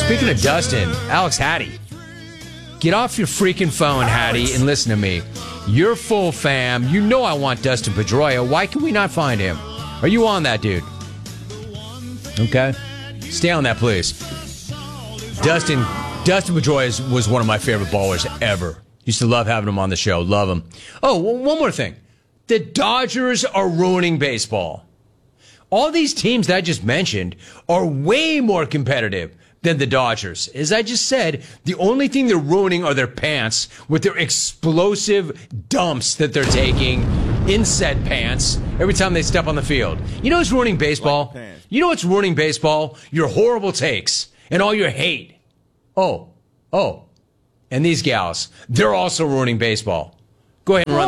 Speaking of Dustin, Alex Hattie. Get off your freaking phone, Hattie, and listen to me. You're full fam. You know I want Dustin Pedroia. Why can we not find him? Are you on that, dude? Okay. Stay on that, please. Dustin Pedroia was one of my favorite ballers ever. Used to love having him on the show. Love him. Oh, one more thing. The Dodgers are ruining baseball. All these teams that I just mentioned are way more competitive than the Dodgers. As I just said, the only thing they're ruining are their pants with their explosive dumps that they're taking in said pants every time they step on the field. You know what's ruining baseball? You know what's ruining baseball? Your horrible takes and all your hate. Oh. And these gals, they're also ruining baseball. Go ahead and run.